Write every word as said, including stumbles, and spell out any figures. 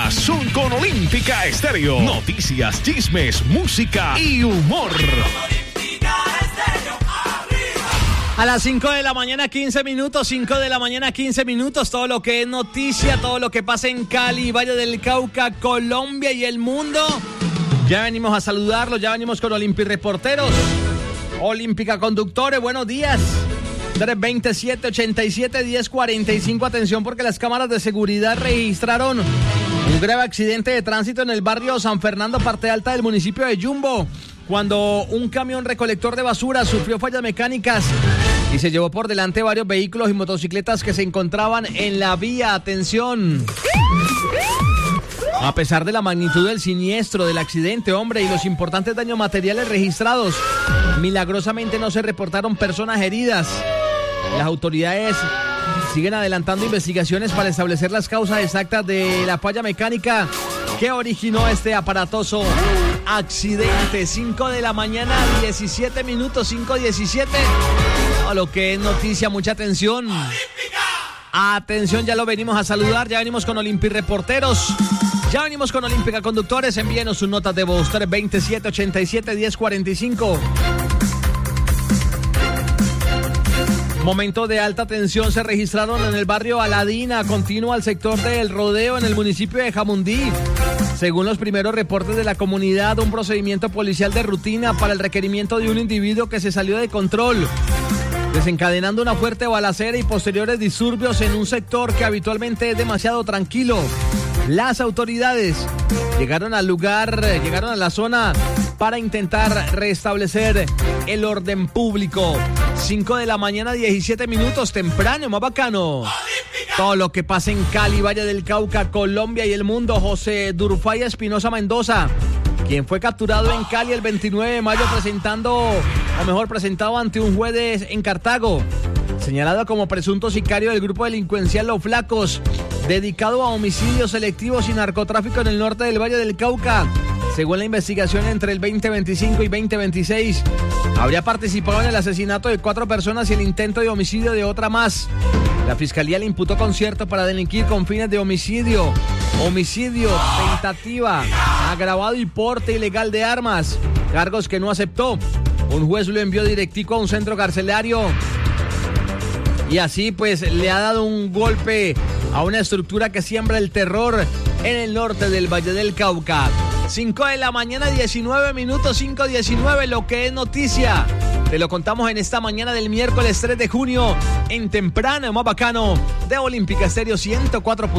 mañanas son con Olímpica Estéreo. Noticias, chismes, música y humor. A las cinco de la mañana, quince minutos, cinco de la mañana, quince minutos, todo lo que es noticia, todo lo que pasa en Cali, Valle del Cauca, Colombia y el mundo. Ya venimos a saludarlos, ya venimos con Olímpica Reporteros, Olímpica Conductores, buenos días. tres veintisiete, ochenta y siete, diez cuarenta y cinco, atención porque las cámaras de seguridad registraron un grave accidente de tránsito en el barrio San Fernando, parte alta del municipio de Yumbo, cuando un camión recolector de basura sufrió fallas mecánicas y se llevó por delante varios vehículos y motocicletas que se encontraban en la vía. Atención. A pesar de la magnitud del siniestro, del accidente, hombre, y los importantes daños materiales registrados, milagrosamente no se reportaron personas heridas. Las autoridades siguen adelantando investigaciones para establecer las causas exactas de la falla mecánica que originó este aparatoso accidente. cinco de la mañana, diecisiete minutos, cinco diecisiete. A lo que es noticia, mucha atención. Atención, ya lo venimos a saludar, ya venimos con Olímpica Reporteros, ya venimos con Olímpica Conductores. Envíenos sus notas de voz, tres veintisiete, ochenta y siete, diez cuarenta y cinco. Momentos de alta tensión se registraron en el barrio Aladina, continuo al sector del Rodeo en el municipio de Jamundí. Según los primeros reportes de la comunidad, un procedimiento policial de rutina para el requerimiento de un individuo que se salió de control, desencadenando una fuerte balacera y posteriores disturbios en un sector que habitualmente es demasiado tranquilo. Las autoridades llegaron al lugar, llegaron a la zona para intentar restablecer el orden público. cinco de la mañana, diecisiete minutos, temprano, más bacano. Todo lo que pasa en Cali, Valle del Cauca, Colombia y el mundo. José Durufaya Espinosa Mendoza, quien fue capturado en Cali el veintinueve de mayo presentando, o mejor presentado ante un juez en Cartago, señalado como presunto sicario del grupo delincuencial Los Flacos, dedicado a homicidios selectivos y narcotráfico en el norte del Valle del Cauca. Según la investigación, entre el veinte veinticinco y veinte veintiséis habría participado en el asesinato de cuatro personas y el intento de homicidio de otra más. La fiscalía le imputó concierto para delinquir con fines de homicidio, homicidio, tentativa, agravado y porte ilegal de armas, cargos que no aceptó. Un juez lo envió directivo a un centro carcelario y así pues le ha dado un golpe a una estructura que siembra el terror en el norte del Valle del Cauca. cinco de la mañana, diecinueve minutos, cinco diecinueve, lo que es noticia. Te lo contamos en esta mañana del miércoles tres de junio, en temprano, más bacano, de Olímpica Estéreo ciento cuatro.